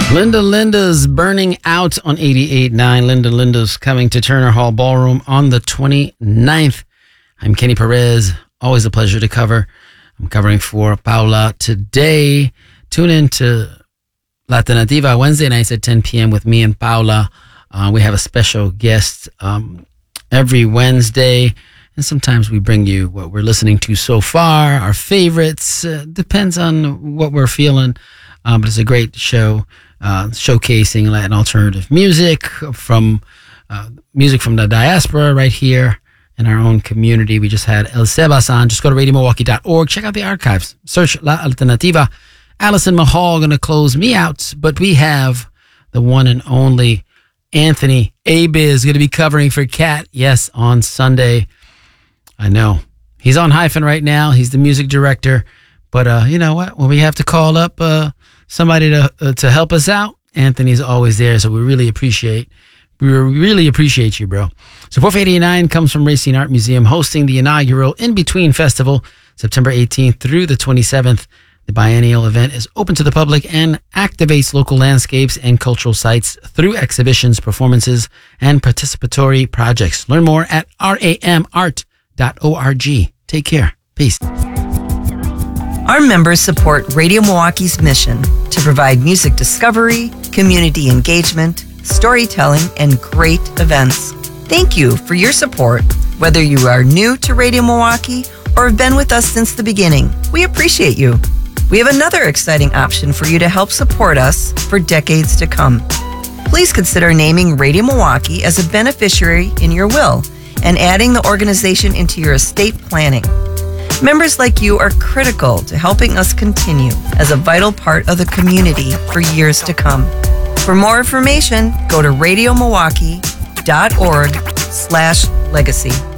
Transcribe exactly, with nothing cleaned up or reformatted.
Linda Linda's Burning Out on eighty-eight point nine. Linda Linda's coming to Turner Hall Ballroom on the twenty-ninth. I'm Kenny Perez. Always a pleasure to cover. I'm covering for Paula today. Tune in to Latinativa Wednesday nights at ten p.m. with me and Paula. Uh, we have a special guest um, every Wednesday. And sometimes we bring you what we're listening to so far, our favorites. Uh, depends on what we're feeling. Um, but it's a great show. Uh, showcasing Latin alternative music from uh, music from the diaspora right here in our own community. We just had El Sebasan. Just go to radio milwaukee dot org. Check out the archives. Search La Alternativa. Allison Mahal going to close me out, but we have the one and only Anthony Abiz going to be covering for Cat. Yes, on Sunday. I know he's on Hyphen right now. He's the music director, but uh, you know what? When we have to call up uh, somebody to uh, to help us out, Anthony's always there. So we really appreciate, we really appreciate you, bro. So four eighty-nine comes from Racine Art Museum, hosting the inaugural In Between Festival, September eighteenth through the twenty-seventh. The biennial event is open to the public and activates local landscapes and cultural sites through exhibitions, performances, and participatory projects. Learn more at ramart dot org. Take care. Peace. Our members support Radio Milwaukee's mission to provide music discovery, community engagement, storytelling, and great events. Thank you for your support, whether you are new to Radio Milwaukee or have been with us since the beginning. We appreciate you. We have another exciting option for you to help support us for decades to come. Please consider naming Radio Milwaukee as a beneficiary in your will and adding the organization into your estate planning. Members like you are critical to helping us continue as a vital part of the community for years to come. For more information, go to radio milwaukee dot org slash legacy.